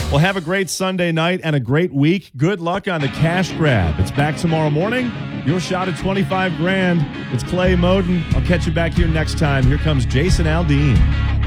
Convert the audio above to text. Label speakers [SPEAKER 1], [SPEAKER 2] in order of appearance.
[SPEAKER 1] Well, have a great Sunday night and a great week. Good luck on the cash grab. It's back tomorrow morning. Your shot at 25 grand. It's Clay Moden. I'll catch you back here next time. Here comes Jason Aldean.